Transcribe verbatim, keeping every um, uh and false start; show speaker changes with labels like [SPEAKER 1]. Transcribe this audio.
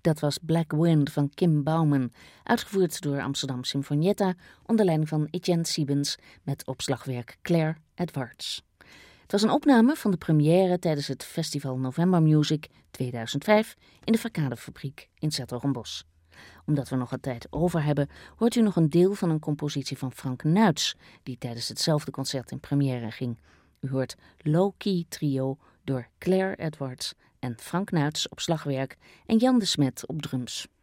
[SPEAKER 1] Dat was Black Wind van Kim Bauman, uitgevoerd door Amsterdam Sinfonietta onder leiding van Etienne Siebens met opslagwerk Claire Edwards. Het was een opname van de première tijdens het festival November Music tweeduizend vijf in de Verkadefabriek in 's-Hertogenbosch. Omdat we nog wat tijd over hebben, hoort u nog een deel van een compositie van Frank Nuits, die tijdens hetzelfde concert in première ging. U hoort Low Key Trio door Claire Edwards en Frank Nuits op slagwerk en Jan de Smet op drums.